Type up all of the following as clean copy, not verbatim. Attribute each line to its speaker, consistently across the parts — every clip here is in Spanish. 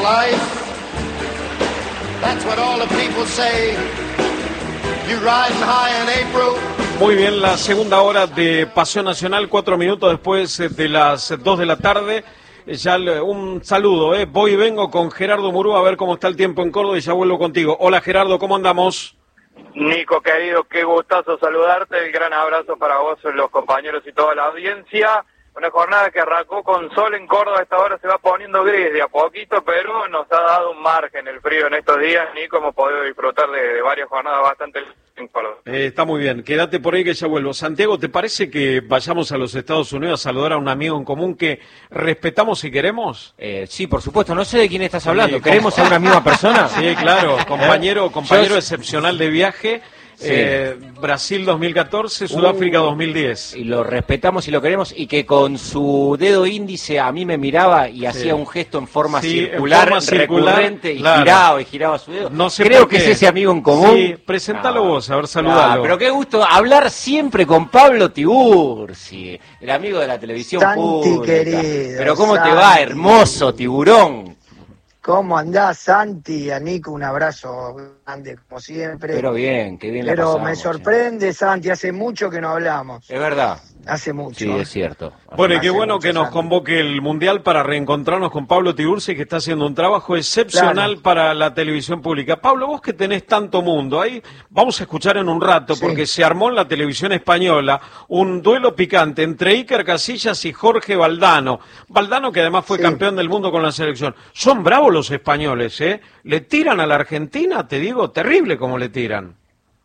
Speaker 1: life. That's what all the people say. You riding high in April.
Speaker 2: Muy bien, la segunda hora de Pasión Nacional, 4 minutos después de las 2 de la tarde. Ya un saludo, voy y vengo con Gerardo Murúa a ver cómo está el tiempo en Córdoba y ya vuelvo contigo. Hola Gerardo, ¿cómo andamos?
Speaker 3: Nico, querido, qué gustazo saludarte, el gran abrazo para vos, los compañeros y toda la audiencia. Una jornada que arrancó con sol en Córdoba, a esta hora se va poniendo gris de a poquito, pero nos ha dado un margen el frío en estos días, Nico, hemos podido disfrutar de varias jornadas bastante en Córdoba.
Speaker 2: Está muy bien, quédate por ahí que ya vuelvo. Santiago, ¿te parece que vayamos a los Estados Unidos a saludar a un amigo en común que respetamos y queremos?
Speaker 4: Sí, por supuesto, no sé de quién estás hablando, ¿queremos a una misma persona?
Speaker 2: Sí, claro, compañero excepcional de viaje. Sí. Brasil 2014, Sudáfrica 2010.
Speaker 4: Y lo respetamos y lo queremos, y que con su dedo índice a mí me miraba y hacía un gesto en forma circular, recurrente, y giraba su dedo.
Speaker 2: No sé,
Speaker 4: creo que es ese amigo en común.
Speaker 2: Sí, presentalo vos, a ver, saludalo.
Speaker 4: Pero qué gusto hablar siempre con Pablo Tiburci, el amigo de la televisión pública.
Speaker 5: Querido,
Speaker 4: pero cómo
Speaker 5: Santi.
Speaker 4: te va, hermoso tiburón.
Speaker 5: ¿Cómo andás, Santi? A Nico un abrazo grande, como siempre.
Speaker 4: Pero bien, qué bien la
Speaker 5: Pero
Speaker 4: pasamos.
Speaker 5: me sorprende, Santi, hace mucho que no hablamos.
Speaker 4: Es verdad.
Speaker 5: Hace mucho.
Speaker 4: Sí, es cierto.
Speaker 2: Bueno, y qué bueno que nos convoque el Mundial para reencontrarnos con Pablo Tiburci, que está haciendo un trabajo excepcional para la televisión pública. Pablo, vos que tenés tanto mundo, ahí vamos a escuchar en un rato, porque se armó en la televisión española un duelo picante entre Iker Casillas y Jorge Valdano. Valdano, que además fue campeón del mundo con la selección. Son bravos los españoles, ¿eh? Le tiran a la Argentina, te digo, terrible como le tiran.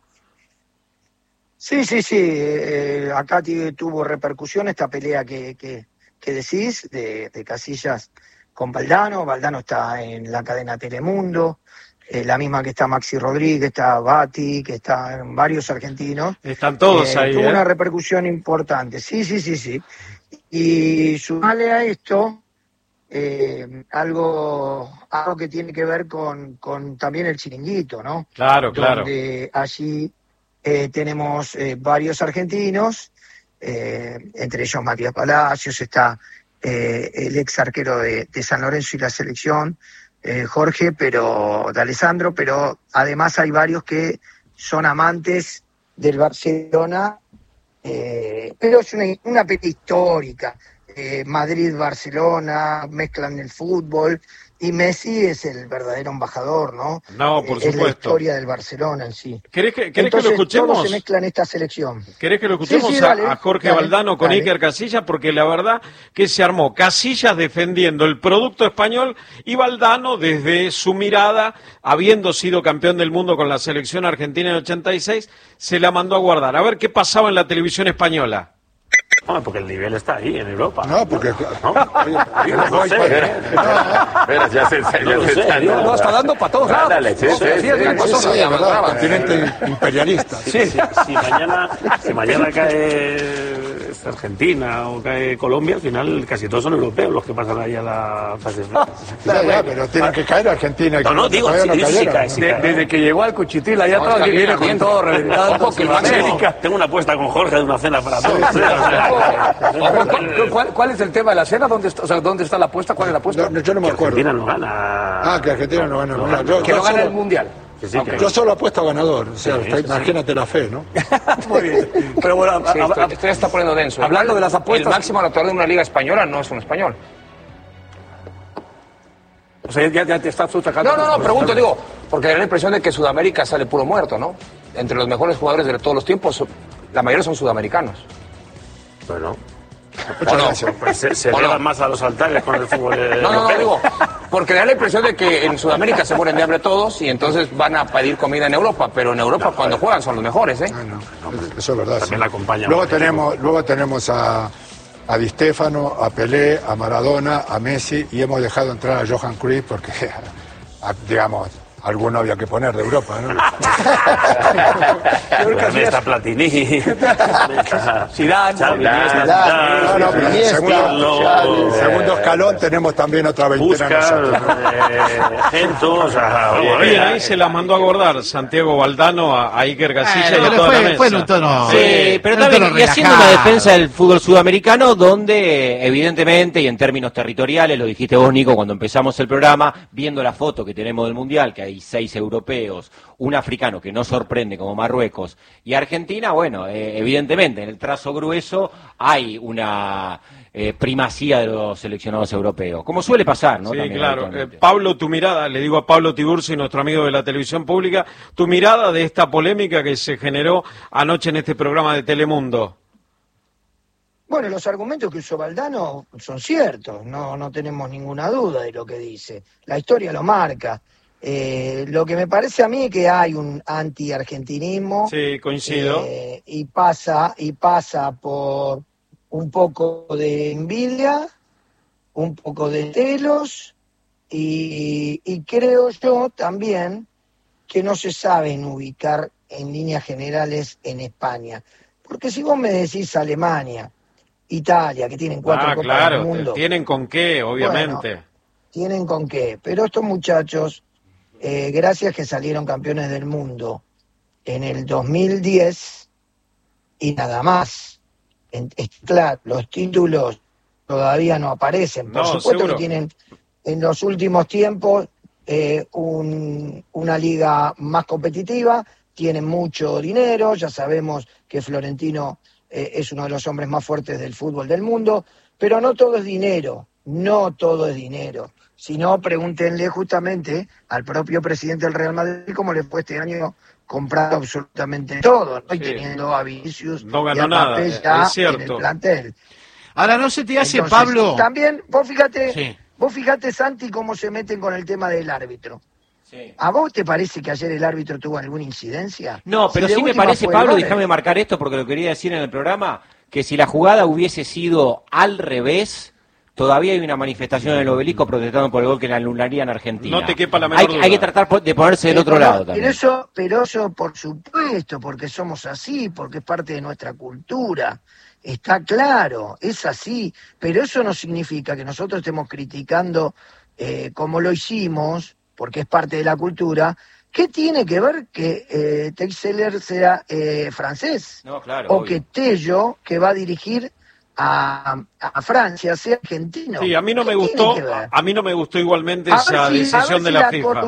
Speaker 5: Sí. Acá tuvo repercusión esta pelea que decís de Casillas con Valdano. Valdano está en la cadena Telemundo, la misma que está Maxi Rodríguez, está Bati, que están varios argentinos.
Speaker 2: Están todos ahí.
Speaker 5: Tuvo una repercusión importante. Sí. Y sumale a esto algo que tiene que ver con también el chiringuito, ¿no?
Speaker 2: Claro.
Speaker 5: Donde allí tenemos varios argentinos, entre ellos Matías Palacios, está el ex arquero de San Lorenzo y la selección, Jorge D'Alessandro, pero además hay varios que son amantes del Barcelona, pero es una pelea histórica. Madrid-Barcelona, mezclan el fútbol, y Messi es el verdadero embajador, ¿no?
Speaker 2: No, por supuesto.
Speaker 5: Es la historia del Barcelona en sí.
Speaker 2: ¿Querés que lo escuchemos?
Speaker 5: Todo se mezcla en esta selección.
Speaker 2: ¿Querés que lo escuchemos a Jorge Valdano con Iker Casillas? Porque la verdad que se armó Casillas defendiendo el producto español y Valdano desde su mirada, habiendo sido campeón del mundo con la selección argentina en 86, se la mandó a guardar. A ver qué pasaba en la televisión española.
Speaker 6: No, porque el nivel está ahí, en Europa.
Speaker 7: No, porque...
Speaker 6: No, no sé.
Speaker 7: No, está dando para todos lados.
Speaker 6: Dale, sí,
Speaker 7: es verdad, continente imperialista.
Speaker 6: Si mañana cae Argentina o cae Colombia, al final casi todos son europeos los que pasan ahí a la fase final.
Speaker 7: Pero tienen que caer Argentina.
Speaker 6: No, digo, si cae.
Speaker 7: Desde que llegó al Cuchitril allá atrás, que viene con todo reventado.
Speaker 6: Tengo una apuesta con Jorge de una cena para todos.
Speaker 7: ¿Cuál es el tema de la cena? ¿Dónde está la apuesta? ¿Cuál es la apuesta?
Speaker 6: Yo no me acuerdo. Argentina no gana.
Speaker 7: Que Argentina no gana el Mundial.
Speaker 6: Que no gana el Mundial.
Speaker 7: Yo solo apuesto a ganador. O sea, imagínate la fe, ¿no?
Speaker 8: Muy bien. Pero bueno, esto ya está poniendo denso.
Speaker 7: Hablando de las apuestas...
Speaker 8: El máximo anotador de una liga española no es un español.
Speaker 7: O sea, ya te estás sacando...
Speaker 8: No, pregunto, digo, porque da la impresión de que Sudamérica sale puro muerto, ¿no? Entre los mejores jugadores de todos los tiempos, la mayoría son sudamericanos.
Speaker 6: Bueno... Pues se elevan más a los altares con el fútbol.
Speaker 8: No, digo, porque da la impresión de que en Sudamérica se mueren de hambre todos y entonces van a pedir comida en Europa, pero en Europa cuando juegan son los mejores, ¿eh?
Speaker 7: Eso es verdad.
Speaker 6: También la acompaña.
Speaker 7: Luego tenemos a Di Stéfano, a Pelé, a Maradona, a Messi, y hemos dejado entrar a Johan Cruyff porque, digamos, alguno había que poner de Europa, ¿no?
Speaker 6: Está Platini.
Speaker 8: Zidane.
Speaker 7: Segundo escalón tenemos también otra veintena.
Speaker 6: Gento,
Speaker 2: bien, ahí se la mandó a abordar Santiago Valdano a Iker Casillas y a toda la mesa.
Speaker 9: Fue en un tono,
Speaker 4: pero también y haciendo una defensa del fútbol sudamericano donde evidentemente y en términos territoriales, lo dijiste vos Nico cuando empezamos el programa, viendo la foto que tenemos del Mundial, que hay 6 europeos, un africano que no sorprende como Marruecos y Argentina, bueno, evidentemente en el trazo grueso hay una primacía de los seleccionados europeos, como suele pasar, ¿no?
Speaker 2: Sí,
Speaker 4: también,
Speaker 2: claro. Pablo, tu mirada, le digo a Pablo Tiburcio, nuestro amigo de la televisión pública, tu mirada de esta polémica que se generó anoche en este programa de Telemundo.
Speaker 5: Bueno, los argumentos que usó Valdano son ciertos, no tenemos ninguna duda de lo que dice. La historia lo marca. Lo que me parece a mí es que hay un anti-argentinismo.
Speaker 2: Sí, coincido.
Speaker 5: Y pasa por un poco de envidia, un poco de celos y creo yo también que no se saben ubicar en líneas generales en España. Porque si vos me decís Alemania, Italia, que tienen 4 Copas del Mundo.
Speaker 2: Tienen con qué, obviamente.
Speaker 5: Bueno, tienen con qué, pero estos muchachos, gracias que salieron campeones del mundo en el 2010 y nada más. Claro, los títulos todavía no aparecen. Por supuesto seguro. Que tienen en los últimos tiempos una liga más competitiva, tienen mucho dinero, ya sabemos que Florentino es uno de los hombres más fuertes del fútbol del mundo, pero no todo es dinero, sino pregúntenle justamente al propio presidente del Real Madrid cómo le fue este año comprando absolutamente todo, ¿no? Y teniendo a Vinicius
Speaker 2: no ganó nada, es cierto.
Speaker 5: En el plantel.
Speaker 9: Ahora no se te hace, entonces, Pablo.
Speaker 5: También, vos fíjate, Santi, cómo se meten con el tema del árbitro. Sí. ¿A vos te parece que ayer el árbitro tuvo alguna incidencia?
Speaker 4: No, pero sí me parece, Pablo, déjame marcar esto porque lo quería decir en el programa, que si la jugada hubiese sido al revés, todavía hay una manifestación en el Obelisco protestando por el gol que le anularían a Argentina.
Speaker 2: No te quepa la menor duda.
Speaker 4: Hay que tratar de ponerse del otro lado también.
Speaker 5: Pero eso, por supuesto, porque somos así, porque es parte de nuestra cultura. Está claro, es así, pero eso no significa que nosotros estemos criticando como lo hicimos, porque es parte de la cultura. ¿Qué tiene que ver que Teixeira sea francés?
Speaker 4: No, claro,
Speaker 5: o
Speaker 4: obvio.
Speaker 5: que Tello, que va a dirigir a Francia, sea argentino.
Speaker 2: Sí, a mí no me gustó igualmente esa decisión de la FIFA.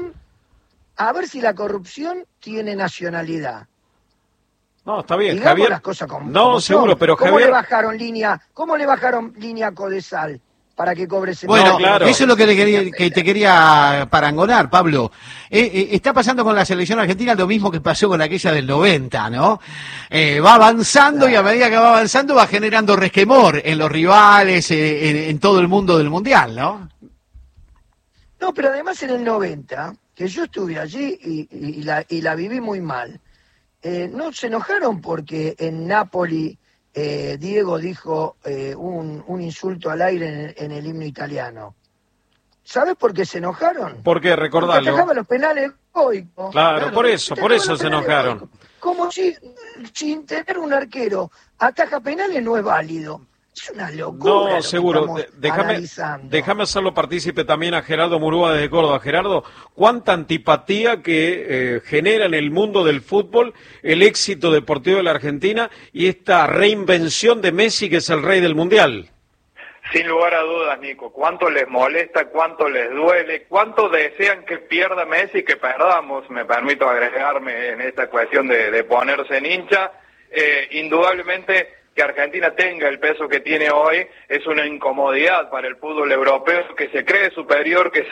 Speaker 5: A ver si la corrupción tiene nacionalidad.
Speaker 2: No, está bien,
Speaker 5: Digamos
Speaker 2: Javier.
Speaker 5: Las cosas como
Speaker 2: seguro, pero
Speaker 5: ¿Cómo
Speaker 2: Javier.
Speaker 5: ¿Cómo le bajaron línea a Codesal para que cobre ese?
Speaker 9: Bueno,
Speaker 2: claro.
Speaker 9: Eso es lo que te quería parangonar, Pablo. Está pasando con la selección argentina lo mismo que pasó con aquella del 90, ¿no? Va avanzando y a medida que va avanzando va generando resquemor en los rivales, en todo el mundo del Mundial, ¿no?
Speaker 5: No, pero además en el 90, que yo estuve allí y la viví muy mal, no se enojaron porque en Nápoli Diego dijo un insulto al aire en el himno italiano. ¿Sabes por qué se enojaron?
Speaker 2: ¿Por qué? Recordalo.
Speaker 5: Porque atajaba los penales Goico.
Speaker 2: Claro, por eso se enojaron.
Speaker 5: Goico. Como si sin tener un arquero ataja penales no es válido. Es una locura.
Speaker 2: No, seguro. Déjame hacerlo partícipe también a Gerardo Murúa desde Córdoba. Gerardo, ¿cuánta antipatía que genera en el mundo del fútbol el éxito deportivo de la Argentina y esta reinvención de Messi, que es el rey del Mundial?
Speaker 3: Sin lugar a dudas, Nico. ¿Cuánto les molesta? ¿Cuánto les duele? ¿Cuánto desean que pierda Messi, que perdamos? Me permito agregarme en esta cuestión de ponerse en hincha. Indudablemente que Argentina tenga el peso que tiene hoy es una incomodidad para el fútbol europeo, que se cree superior, que se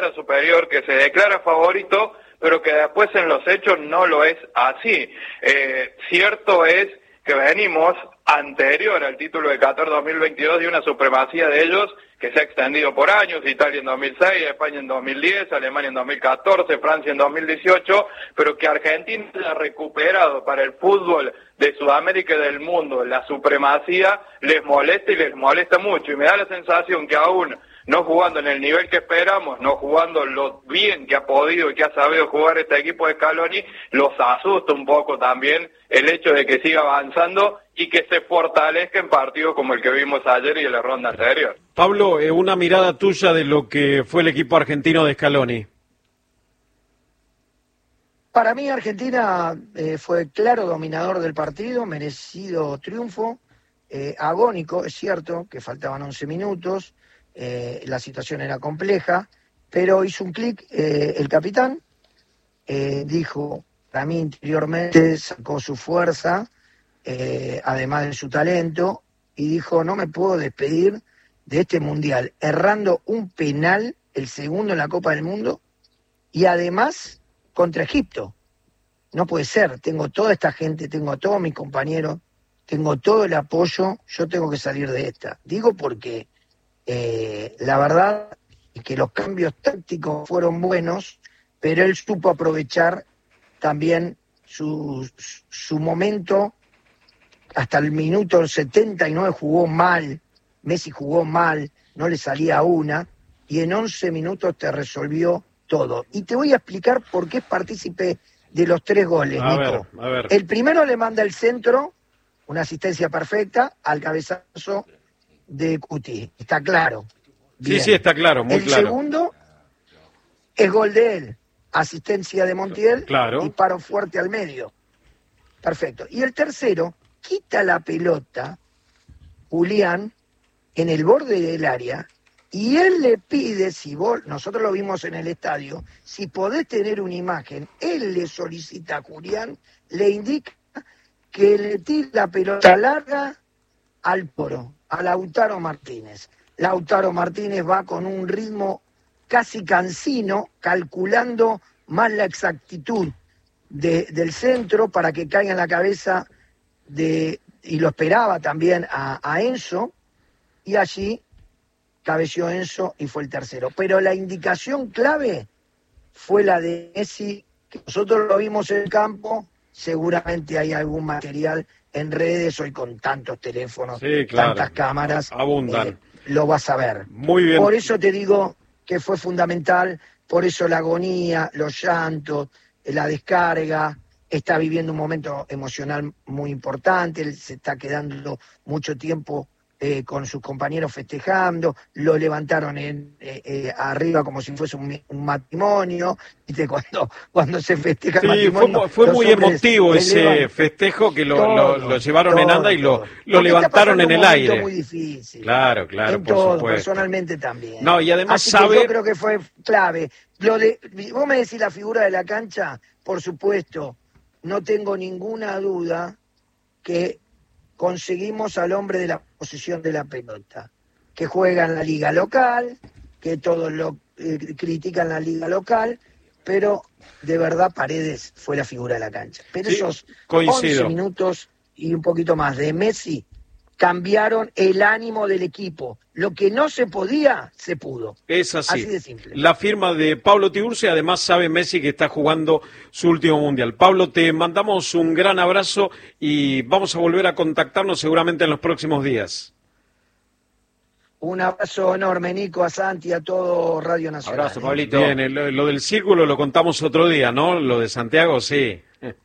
Speaker 3: declara favorito, pero que después en los hechos no lo es así. Cierto es que venimos anterior al título de Qatar 2022 de una supremacía de ellos que se ha extendido por años, Italia en 2006, España en 2010, Alemania en 2014, Francia en 2018, pero que Argentina ha recuperado para el fútbol de Sudamérica y del mundo la supremacía les molesta y les molesta mucho, y me da la sensación que aún no jugando en el nivel que esperamos, no jugando lo bien que ha podido y que ha sabido jugar este equipo de Scaloni, los asusta un poco también el hecho de que siga avanzando y que se fortalezca en partidos como el que vimos ayer y en la ronda anterior.
Speaker 2: Pablo, una mirada tuya de lo que fue el equipo argentino de Scaloni.
Speaker 5: Para mí Argentina fue claro dominador del partido, merecido triunfo, agónico, es cierto que faltaban 11 minutos, la situación era compleja, pero hizo un clic el capitán, dijo, para mí interiormente sacó su fuerza, además de su talento, y dijo, no me puedo despedir de este mundial, errando un penal, el segundo en la Copa del Mundo, y además contra Egipto. No puede ser, tengo toda esta gente, tengo a todos mis compañeros, tengo todo el apoyo, yo tengo que salir de esta. Digo porque la verdad es que los cambios tácticos fueron buenos, pero él supo aprovechar también su momento. Hasta el minuto 79 jugó mal, Messi jugó mal, no le salía una, y en 11 minutos te resolvió todo. Y te voy a explicar por qué es partícipe de los 3 goles, Nico.
Speaker 2: A ver.
Speaker 5: El primero le manda el centro, una asistencia perfecta, al cabezazo de Cuti. Está claro. Bien.
Speaker 2: Sí, está claro, muy claro.
Speaker 5: El segundo es gol de él, asistencia de Montiel,
Speaker 2: claro.
Speaker 5: Y paro fuerte al medio. Perfecto. Y el tercero, quita la pelota, Julián, en el borde del área, y él le pide, si vos, nosotros lo vimos en el estadio, si podés tener una imagen, él le solicita a Julián, le indica que le tire la pelota larga al Toro, a Lautaro Martínez. Lautaro Martínez va con un ritmo casi cansino, calculando más la exactitud del centro para que caiga en la cabeza y lo esperaba también a Enzo, y allí cabeció Enzo y fue el tercero. Pero la indicación clave fue la de Messi, que nosotros lo vimos en el campo, seguramente hay algún material en redes hoy con tantos teléfonos,
Speaker 2: sí, claro,
Speaker 5: tantas cámaras,
Speaker 2: abundan.
Speaker 5: Lo vas a ver.
Speaker 2: Muy bien.
Speaker 5: Por eso te digo que fue fundamental, por eso la agonía, los llantos, la descarga, está viviendo un momento emocional muy importante, él se está quedando mucho tiempo con sus compañeros festejando, lo levantaron arriba como si fuese un matrimonio, ¿viste? Cuando se festeja el matrimonio.
Speaker 2: Fue muy emotivo ese festejo que lo llevaron en anda y lo levantaron en el aire.
Speaker 5: Muy difícil.
Speaker 2: Claro,
Speaker 5: en
Speaker 2: por
Speaker 5: todo,
Speaker 2: supuesto.
Speaker 5: Personalmente también.
Speaker 2: No, y además
Speaker 5: así
Speaker 2: sabe...
Speaker 5: que yo creo que fue clave. Vos me decís la figura de la cancha, por supuesto, no tengo ninguna duda que conseguimos al hombre de la posesión de la pelota, que juega en la liga local, que todos lo critican la liga local, pero de verdad Paredes fue la figura de la cancha. Pero sí, esos 11 minutos y un poquito más de Messi cambiaron el ánimo del equipo. Lo que no se podía, se pudo.
Speaker 2: Es así.
Speaker 5: Así de simple.
Speaker 2: La firma de Pablo Tiburcio, además sabe Messi que está jugando su último mundial. Pablo, te mandamos un gran abrazo y vamos a volver a contactarnos seguramente en los próximos días.
Speaker 5: Un abrazo enorme, Nico, a Santi, a todo Radio Nacional.
Speaker 4: Abrazo, Pablito.
Speaker 2: Bien, lo del círculo lo contamos otro día, ¿no? Lo de Santiago, sí.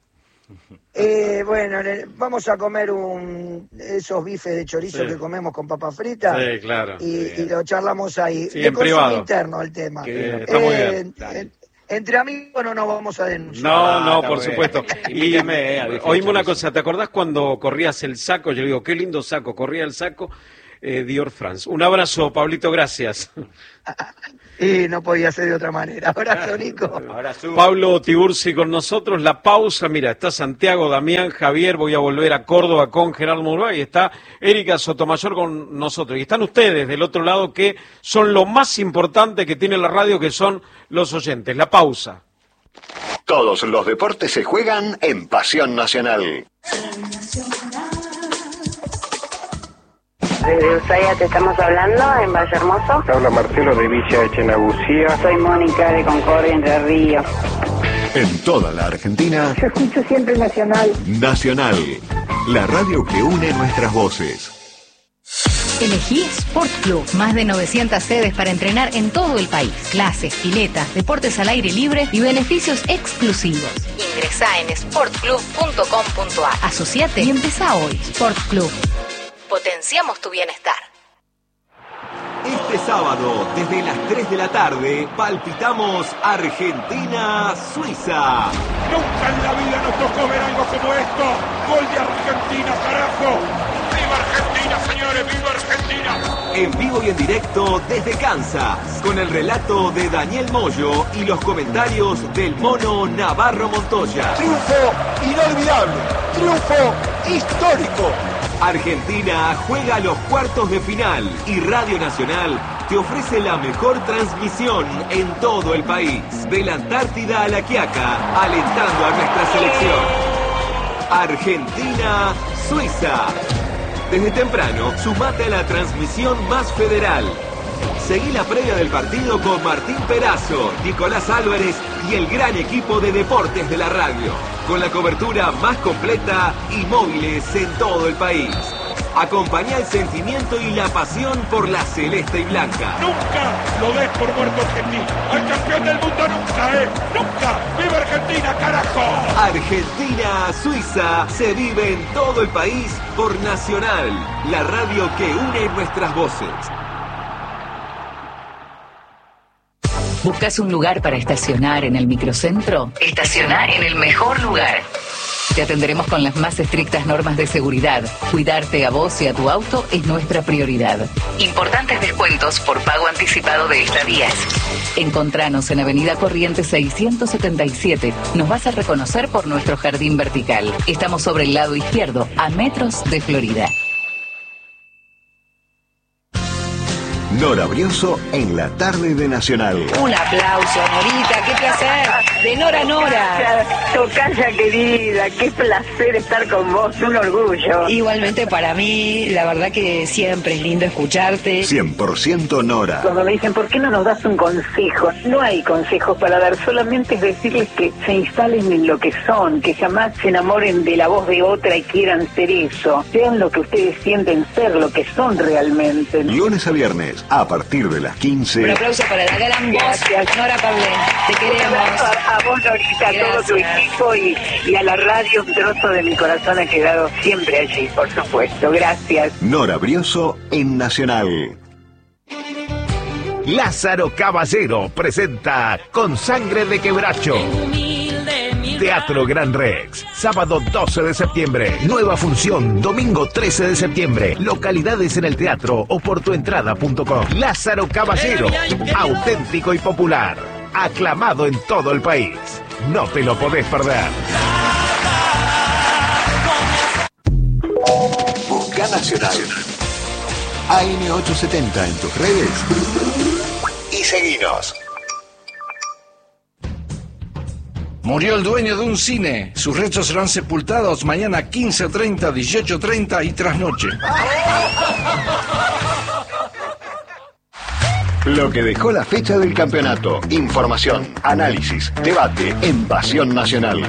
Speaker 5: Bueno, vamos a comer esos bifes de chorizo que comemos con papas fritas.
Speaker 2: Sí, claro.
Speaker 5: Y lo charlamos ahí.
Speaker 2: Sí, en privado.
Speaker 5: Interno el tema.
Speaker 2: Está muy bien.
Speaker 5: Entre amigos no nos vamos a denunciar.
Speaker 2: No, por supuesto. Y oíme una cosa, ¿te acordás cuando corrías el saco? Yo digo, qué lindo saco, corría el saco Dior France. Un abrazo, Pablito, gracias.
Speaker 5: Y no podía ser de otra manera. Abrazo, Nico.
Speaker 4: Abrazo.
Speaker 2: Pablo Tiburci con nosotros. La pausa, mira, está Santiago, Damián, Javier, voy a volver a Córdoba con Gerardo Murúa y está Erika Sotomayor con nosotros. Y están ustedes del otro lado, que son lo más importante que tiene la radio, que son los oyentes. La pausa.
Speaker 10: Todos los deportes se juegan en Pasión Nacional.
Speaker 11: Desde Ushuaia te estamos hablando, en Valle Hermoso.
Speaker 12: Habla Marcelo de Villa Echenagucía.
Speaker 11: Soy Mónica de Concordia, Entre Ríos.
Speaker 10: En toda la Argentina.
Speaker 11: Yo escucho siempre Nacional.
Speaker 10: Nacional, la radio que une nuestras voces.
Speaker 13: Elegí Sport Club. Más de 900 sedes para entrenar en todo el país. Clases, piletas, deportes al aire libre y beneficios exclusivos. Ingresá en sportclub.com.ar. Asociate y empezá hoy. Sport Club. Potenciamos tu bienestar.
Speaker 14: Este sábado, desde las 3 de la tarde, palpitamos Argentina-Suiza.
Speaker 15: Nunca en la vida nos tocó ver algo como esto. Gol de Argentina, carajo. ¡Viva Argentina, señores! ¡Viva Argentina!
Speaker 14: En vivo y en directo desde Kansas, con el relato de Daniel Moyo y los comentarios del mono Navarro Montoya.
Speaker 15: Triunfo inolvidable, triunfo histórico.
Speaker 14: Argentina juega los cuartos de final y Radio Nacional te ofrece la mejor transmisión en todo el país. De la Antártida a La Quiaca, alentando a nuestra selección. Argentina-Suiza. Desde temprano, sumate a la transmisión más federal. Seguí la previa del partido con Martín Perazo, Nicolás Álvarez y el gran equipo de deportes de la radio, con la cobertura más completa y móviles en todo el país. Acompañá el sentimiento y la pasión por la celeste y blanca.
Speaker 15: Nunca lo des por muerto Argentina. Al campeón del mundo nunca, nunca. ¡Viva Argentina, carajo!
Speaker 14: Argentina-Suiza se vive en todo el país por Nacional, la radio que une nuestras voces.
Speaker 13: ¿Buscas un lugar para estacionar en el microcentro? Estacioná en el mejor lugar. Te atenderemos con las más estrictas normas de seguridad. Cuidarte a vos y a tu auto es nuestra prioridad. Importantes descuentos por pago anticipado de estadías. Encontranos en Avenida Corrientes 677. Nos vas a reconocer por nuestro jardín vertical. Estamos sobre el lado izquierdo, a metros de Florida.
Speaker 10: Nora Brioso en la tarde de Nacional.
Speaker 16: Un aplauso, Norita, qué placer. De Nora a Nora.
Speaker 11: Tocaya querida, qué placer estar con vos, un orgullo.
Speaker 16: Igualmente para mí, la verdad que siempre es lindo escucharte.
Speaker 10: 100% Nora.
Speaker 11: Cuando me dicen, ¿por qué no nos das un consejo? No hay consejos para dar, solamente es decirles que se instalen en lo que son, que jamás se enamoren de la voz de otra y quieran ser eso. Sean lo que ustedes sienten ser, lo que son realmente.
Speaker 10: Lunes a viernes, a partir de las 15.
Speaker 16: Un aplauso para la gran voz, Nora Pablé. Te queremos.
Speaker 11: A vos, Norita, a todo tu equipo y a la radio, un trozo de mi corazón ha quedado siempre allí, por supuesto. Gracias.
Speaker 10: Nora Brioso en Nacional.
Speaker 17: Lázaro Caballero presenta Con Sangre de Quebracho. Teatro Gran Rex, sábado 12 de septiembre, nueva función, domingo 13 de septiembre, localidades en el teatro o por tuentrada.com. Lázaro Caballero, auténtico y popular, aclamado en todo el país. No te lo podés perder.
Speaker 10: Busca Nacional. AM870 en tus redes y seguinos.
Speaker 18: Murió el dueño de un cine. Sus restos serán sepultados mañana 15:30, 18:30 y trasnoche.
Speaker 10: Lo que dejó la fecha del campeonato. Información, análisis, debate en Pasión Nacional.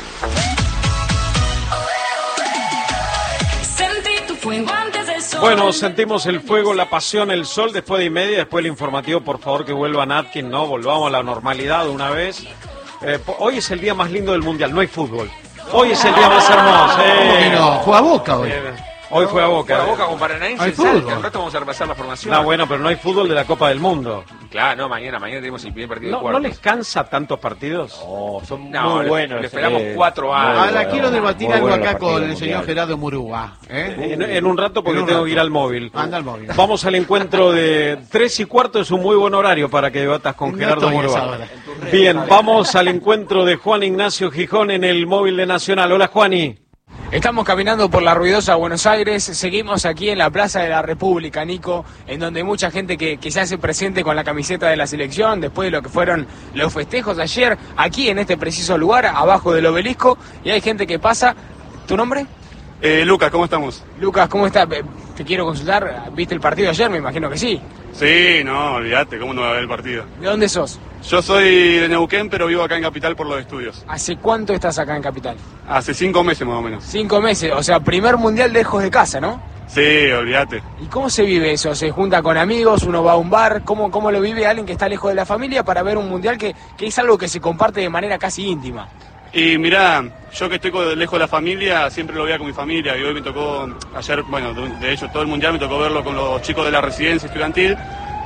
Speaker 2: Bueno, sentimos el fuego, la pasión, el sol después de y media, después el informativo. Por favor que vuelva Natkin, no, volvamos a la normalidad de una vez. Hoy es el día más lindo del Mundial, no hay fútbol. Hoy es el día más hermoso.
Speaker 9: No, juega Boca hoy.
Speaker 2: Hoy fue a Boca.
Speaker 8: Juega Boca con Paranaense.
Speaker 9: Hay fútbol.
Speaker 8: Al rato vamos a repasar la formación.
Speaker 2: No, bueno, pero no hay fútbol de la Copa del Mundo.
Speaker 8: Claro, no, mañana tenemos el primer partido de
Speaker 2: ¿No
Speaker 8: cuartos.
Speaker 2: les cansa tantos partidos?
Speaker 4: Son
Speaker 8: muy buenos. Le esperamos 4 años.
Speaker 9: Ahora quiero debatir algo acá con el señor Gerardo Murúa.
Speaker 2: En un rato porque tengo que ir al móvil.
Speaker 9: Anda al móvil.
Speaker 2: Vamos al encuentro de 3:15, es un muy buen horario para que debatas con Gerardo Murúa. Bien, vamos al encuentro de Juan Ignacio Gijón en el móvil de Nacional. Hola, Juani.
Speaker 19: Estamos caminando por la ruidosa Buenos Aires, seguimos aquí en la Plaza de la República, Nico, en donde hay mucha gente que se hace presente con la camiseta de la selección, después de lo que fueron los festejos de ayer, aquí en este preciso lugar, abajo del obelisco, y hay gente que pasa. ¿Tu nombre?
Speaker 20: Lucas, ¿cómo estamos?
Speaker 19: Lucas, ¿cómo estás? Te quiero consultar, ¿viste el partido de ayer? Me imagino que sí.
Speaker 20: Sí, no, olvídate, ¿cómo no va a ver el partido?
Speaker 19: ¿De dónde sos?
Speaker 20: Yo soy de Neuquén, pero vivo acá en Capital por los estudios.
Speaker 19: ¿Hace cuánto estás acá en Capital?
Speaker 20: Hace 5 meses más o menos.
Speaker 19: 5 meses, o sea, primer mundial lejos de casa, ¿no?
Speaker 20: Sí, olvídate.
Speaker 19: ¿Y cómo se vive eso? ¿Se junta con amigos? ¿Uno va a un bar? ¿Cómo lo vive alguien que está lejos de la familia para ver un mundial que es algo que se comparte de manera casi íntima?
Speaker 20: Y mirá, yo que estoy lejos de la familia, siempre lo veía con mi familia, y hoy me tocó, ayer, bueno, de hecho todo el mundial me tocó verlo con los chicos de la residencia estudiantil,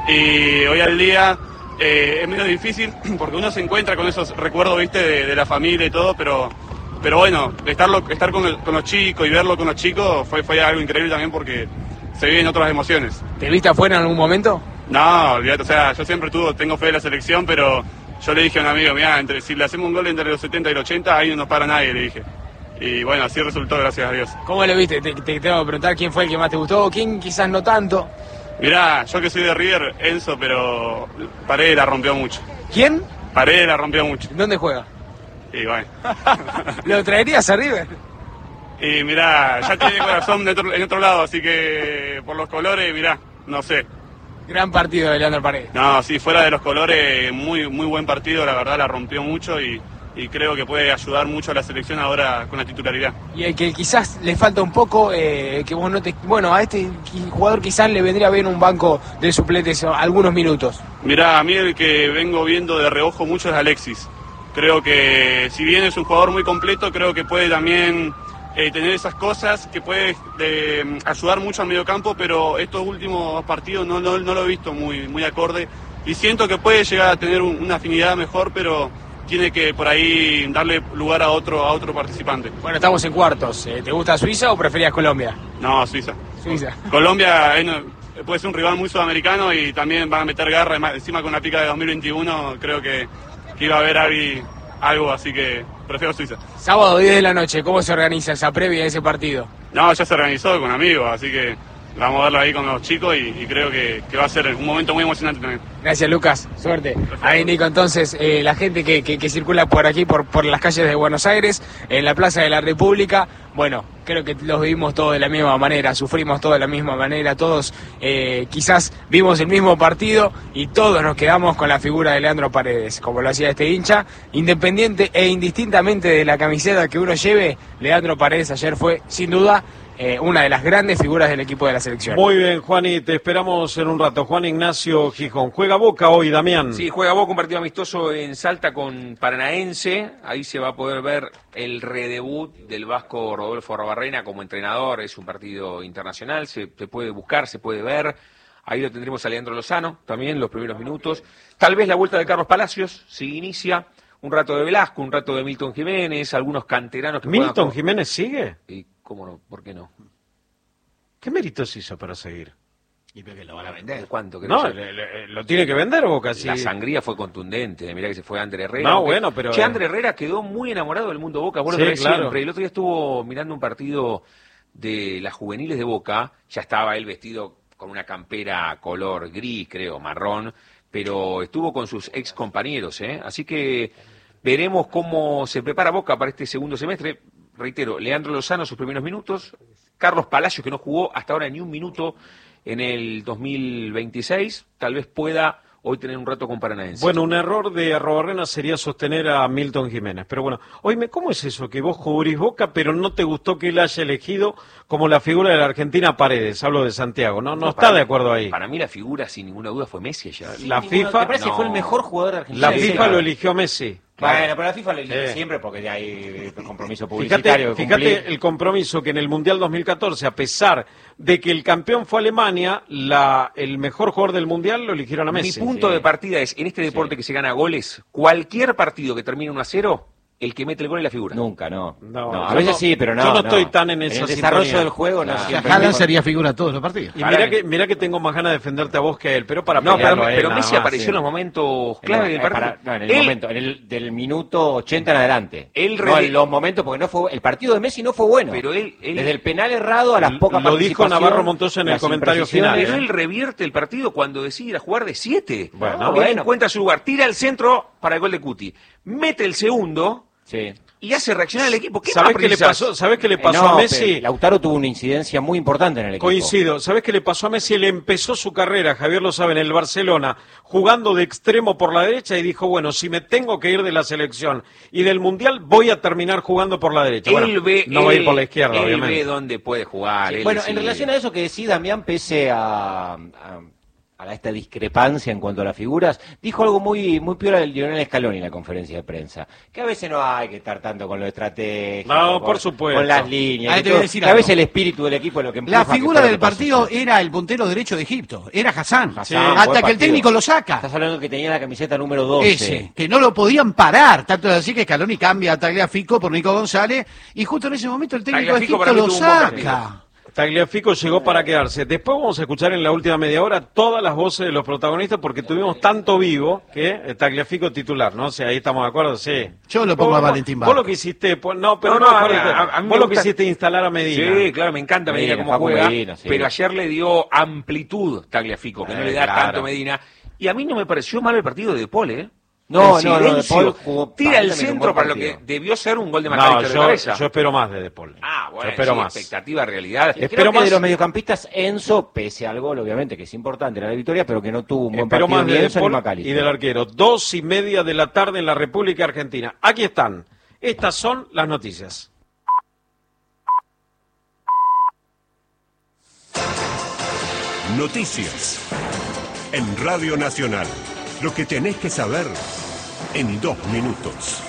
Speaker 20: y hoy al día es medio difícil, porque uno se encuentra con esos recuerdos, viste, de la familia y todo, pero bueno, estar con los chicos y verlo con los chicos fue algo increíble también, porque se viven otras emociones.
Speaker 19: ¿Te viste afuera en algún momento?
Speaker 20: No, olvídate, o sea, yo siempre tengo fe de la selección, pero yo le dije a un amigo, mirá, si le hacemos un gol entre los 70 y los 80, ahí no nos para nadie, le dije. Y bueno, así resultó, gracias a Dios.
Speaker 19: ¿Cómo lo viste? Te tengo que preguntar quién fue el que más te gustó, quién quizás no tanto.
Speaker 20: Mirá, yo que soy de River, Enzo, pero Paredes la rompió mucho.
Speaker 19: ¿Quién?
Speaker 20: Paredes la rompió mucho.
Speaker 19: ¿Dónde juega?
Speaker 20: Y bueno.
Speaker 19: ¿Lo traerías a River?
Speaker 20: Y mirá, ya tiene corazón en otro lado, así que por los colores, mirá, no sé.
Speaker 19: Gran partido de Leandro Paredes.
Speaker 20: No, sí, fuera de los colores, muy buen partido, la verdad la rompió mucho y creo que puede ayudar mucho a la selección ahora con la titularidad.
Speaker 19: Y el que quizás le falta un poco, que vos no te... Bueno, a este jugador quizás le vendría bien un banco de suplentes algunos minutos.
Speaker 20: Mirá, a mí el que vengo viendo de reojo mucho es Alexis. Creo que si bien es un jugador muy completo, creo que puede también tener esas cosas, que puede ayudar mucho al mediocampo, pero estos últimos partidos no lo he visto muy acorde y siento que puede llegar a tener una afinidad mejor, pero tiene que por ahí darle lugar a otro participante.
Speaker 19: Bueno, estamos en cuartos. ¿Te gusta Suiza o preferías Colombia?
Speaker 20: No, Suiza.
Speaker 19: Suiza.
Speaker 20: Colombia puede ser un rival muy sudamericano y también van a meter garra, encima con la pica de 2021, creo que iba a haber algo, así que prefiero Suiza.
Speaker 19: Sábado 10 de la noche, ¿cómo se organiza esa previa de ese partido?
Speaker 20: No, ya se organizó con amigos, así que vamos a verlo ahí con los chicos y creo que va a ser un momento muy emocionante también.
Speaker 19: Gracias, Lucas, suerte. Ahí, Nico, entonces, la gente que circula por aquí, por las calles de Buenos Aires, en la Plaza de la República, bueno, creo que los vivimos todos de la misma manera, sufrimos todos de la misma manera, todos quizás vimos el mismo partido y todos nos quedamos con la figura de Leandro Paredes, como lo hacía este hincha, independiente e indistintamente de la camiseta que uno lleve, Leandro Paredes ayer fue, sin duda, una de las grandes figuras del equipo de la selección.
Speaker 2: Muy bien, Juani, te esperamos en un rato. Juan Ignacio Gijón. ¿Juega Boca hoy, Damián?
Speaker 8: Sí, juega Boca, un partido amistoso en Salta con Paranaense. Ahí se va a poder ver el redebut del vasco Rodolfo Arbarrena como entrenador. Es un partido internacional, se puede buscar, se puede ver. Ahí lo tendremos a Leandro Lozano, también los primeros minutos. Tal vez la vuelta de Carlos Palacios, si inicia. Un rato de Velasco, un rato de Milton Jiménez, algunos canteranos que
Speaker 2: ¿Milton Jiménez sigue?
Speaker 8: Y cómo no, ¿por qué no?
Speaker 2: ¿Qué méritos hizo para seguir?
Speaker 9: Y porque lo van a vender.
Speaker 8: ¿Cuánto?
Speaker 2: No, lo tiene que vender Boca. Sí.
Speaker 8: La sangría fue contundente. Mirá que se fue André Herrera.
Speaker 2: No, bueno, pero...
Speaker 8: Che, André Herrera quedó muy enamorado del mundo Boca. Bueno,
Speaker 2: sí, claro.
Speaker 8: Siempre. El otro día estuvo mirando un partido de las juveniles de Boca. Ya estaba él vestido con una campera color gris, creo, marrón. Pero estuvo con sus ex compañeros, ¿eh? Así que veremos cómo se prepara Boca para este segundo semestre. Reitero, Leandro Lozano sus primeros minutos. Carlos Palacios, que no jugó hasta ahora ni un minuto en el 2026, tal vez pueda hoy tener un rato con Paranaense.
Speaker 2: Bueno, un error de Arrobarrena sería sostener a Milton Jiménez. Pero bueno, oíme, ¿cómo es eso? Que vos cubrís Boca, pero no te gustó que él haya elegido como la figura de la Argentina Paredes. Hablo de Santiago. No está de acuerdo ahí.
Speaker 8: Para mí la figura, sin ninguna duda, fue Messi ayer.
Speaker 2: La FIFA...
Speaker 4: Me parece que fue el mejor jugador de Argentina.
Speaker 2: La FIFA lo eligió Messi.
Speaker 4: Bueno, pero la FIFA lo elige siempre porque ya hay compromiso publicitario.
Speaker 2: Fíjate el compromiso que en el Mundial 2014, a pesar de que el campeón fue Alemania, el mejor jugador del Mundial lo eligieron a Messi.
Speaker 8: Mi punto de partida es, en este deporte que se gana goles, cualquier partido que termine 1-0, el que mete el gol es la figura.
Speaker 4: Nunca, no.
Speaker 2: A
Speaker 4: veces sí, pero no.
Speaker 2: Yo no estoy tan en esa
Speaker 4: el desarrollo
Speaker 2: sintonía
Speaker 4: del juego, no.
Speaker 9: Haaland sería figura todos los partidos.
Speaker 2: Y mirá que tengo más ganas de defenderte a vos que a él, pero para
Speaker 8: pero Messi apareció en los momentos clave del partido.
Speaker 4: En el del minuto 80 en adelante. No en los momentos, porque no fue el partido de Messi no fue bueno.
Speaker 8: Pero él
Speaker 4: desde el penal errado a las pocas
Speaker 2: lo dijo Navarro Montoya en el comentario final.
Speaker 8: Pero él revierte el partido cuando decide ir a jugar de 7.
Speaker 2: Bueno,
Speaker 8: él encuentra su lugar, tira el centro para el gol de Cuti. Mete el segundo.
Speaker 4: Sí.
Speaker 8: y hace reaccionar al equipo. ¿Qué
Speaker 2: ¿Sabés
Speaker 8: más
Speaker 2: qué le pasó? ¿Sabés qué le pasó a Messi?
Speaker 4: Lautaro tuvo una incidencia muy importante en el equipo.
Speaker 2: Coincido. ¿Sabés qué le pasó a Messi? Él empezó su carrera, Javier lo sabe, en el Barcelona, jugando de extremo por la derecha y dijo, bueno, si me tengo que ir de la selección y del Mundial, voy a terminar jugando por la derecha. Bueno, no va a ir por la izquierda, obviamente.
Speaker 8: Él ve dónde puede jugar.
Speaker 4: Sí, bueno, en relación a eso que decía Damián, pese a esta discrepancia en cuanto a las figuras, dijo algo muy piola del Lionel Scaloni en la conferencia de prensa, que a veces no hay que estar tanto con lo estratégico,
Speaker 2: por supuesto,
Speaker 4: con las líneas,
Speaker 9: te voy a decir
Speaker 4: que a veces el espíritu del equipo es lo que empuja.
Speaker 9: La figura del partido era el puntero derecho de Egipto, era Hassan,
Speaker 4: Sí,
Speaker 9: hasta que el técnico lo saca.
Speaker 4: Estás hablando que tenía la camiseta número 12.
Speaker 9: Ese, que no lo podían parar, tanto es así que Scaloni cambia a Tagliafico por Nico González, y justo en ese momento el técnico de Egipto lo saca.
Speaker 2: Tagliafico llegó para quedarse. Después vamos a escuchar en la última media hora todas las voces de los protagonistas porque tuvimos tanto vivo que Tagliafico titular, ¿no? O sea, ahí estamos de acuerdo, sí.
Speaker 9: Yo lo pongo a Valentín Barco.
Speaker 2: Vos lo que hiciste, vos lo que hiciste instalar a Medina.
Speaker 8: Sí, claro, me encanta Medina como juega, Medina, sí. Pero ayer le dio amplitud Tagliafico, que no le da tanto Medina. Y a mí no me pareció mal el partido de De Paul, ¿eh?
Speaker 4: No, De Paul jugó
Speaker 8: tira el centro para lo que debió ser un gol de McAllister de cabeza.
Speaker 2: Yo espero más de De Paul.
Speaker 8: Bueno,
Speaker 2: yo espero más.
Speaker 8: Expectativa, realidad.
Speaker 4: Espero que de los mediocampistas, Enzo, pese al gol, obviamente, que es importante la victoria, pero que no tuvo un buen partido
Speaker 2: más
Speaker 4: ni
Speaker 2: de
Speaker 4: Enzo
Speaker 2: De
Speaker 4: ni
Speaker 2: Paul
Speaker 4: McAllister.
Speaker 2: Y del arquero, 2:30 de la tarde en la República Argentina. Aquí están. Estas son las noticias.
Speaker 17: Noticias en Radio Nacional. Lo que tenés que saber en 2 minutos.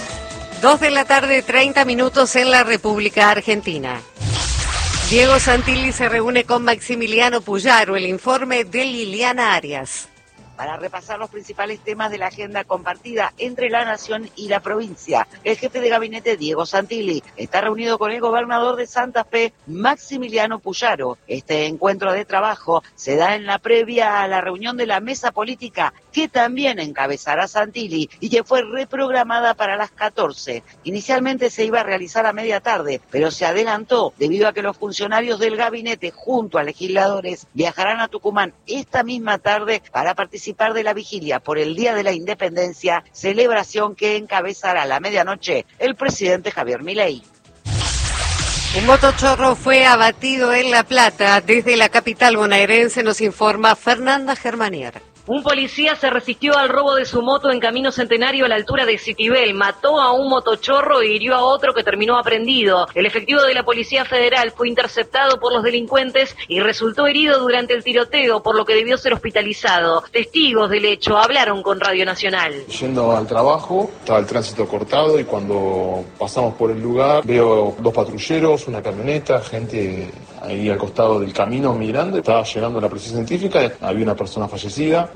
Speaker 21: 2:30 p.m. en la República Argentina. Diego Santilli se reúne con Maximiliano Puyaro. El informe de Liliana Arias.
Speaker 22: Para repasar los principales temas de la agenda compartida entre la Nación y la provincia. El jefe de gabinete, Diego Santilli, está reunido con el gobernador de Santa Fe, Maximiliano Puyaro. Este encuentro de trabajo se da en la previa a la reunión de la mesa política, que también encabezará Santilli y que fue reprogramada para las 14. Inicialmente se iba a realizar a media tarde, pero se adelantó debido a que los funcionarios del gabinete, junto a legisladores, viajarán a Tucumán esta misma tarde para participar de la vigilia por el Día de la Independencia, celebración que encabezará a la medianoche el presidente Javier Milei.
Speaker 21: Un motochorro fue abatido en La Plata. Desde la capital bonaerense nos informa Fernanda Germanier.
Speaker 23: Un policía se resistió al robo de su moto en Camino Centenario a la altura de Citibel. Mató a un motochorro e hirió a otro que terminó aprendido. El efectivo de la Policía Federal fue interceptado por los delincuentes y resultó herido durante el tiroteo, por lo que debió ser hospitalizado. Testigos del hecho hablaron con Radio Nacional.
Speaker 24: Yendo al trabajo, estaba el tránsito cortado y cuando pasamos por el lugar veo 2 patrulleros, una camioneta, gente ahí al costado del camino migrando. Estaba llegando la policía científica, había una persona fallecida.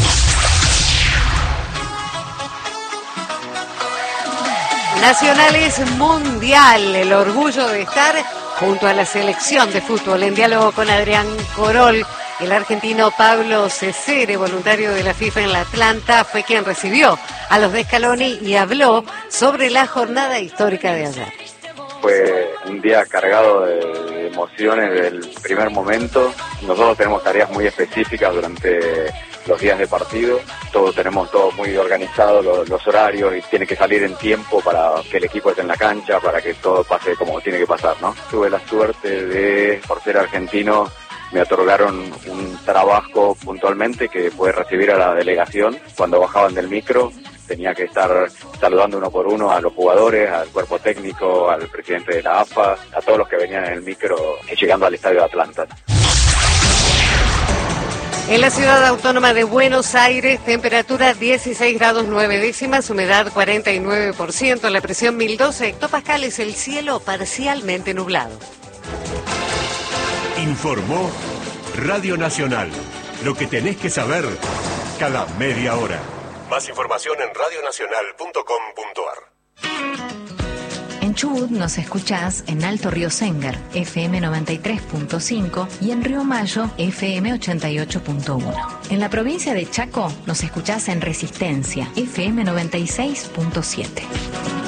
Speaker 21: Nacional es mundial, el orgullo de estar junto a la selección de fútbol. En diálogo con Adrián Corol, el argentino Pablo Cesere, voluntario de la FIFA en la Atlanta, fue quien recibió a los de Scaloni y habló sobre la jornada histórica de ayer.
Speaker 25: Fue un día cargado de emociones desde el primer momento. Nosotros tenemos tareas muy específicas durante los días de partido. Tenemos todo muy organizado, los horarios, y tiene que salir en tiempo para que el equipo esté en la cancha, para que todo pase como tiene que pasar, ¿no? Tuve la suerte de, por ser argentino, me otorgaron un trabajo puntualmente que fue recibir a la delegación. Cuando bajaban del micro tenía que estar saludando uno por uno a los jugadores, al cuerpo técnico, al presidente de la AFA, a todos los que venían en el micro llegando al estadio de Atlanta.
Speaker 21: En la ciudad autónoma de Buenos Aires, temperatura 16 grados 9 décimas, humedad 49%, la presión 1012 hectopascales, el cielo parcialmente nublado.
Speaker 17: Informó Radio Nacional. Lo que tenés que saber cada media hora. Más información en radionacional.com.ar.
Speaker 13: En Chubut nos escuchás en Alto Río Sénger, FM 93.5 y en Río Mayo, FM 88.1. En la provincia de Chaco nos escuchás en Resistencia, FM 96.7.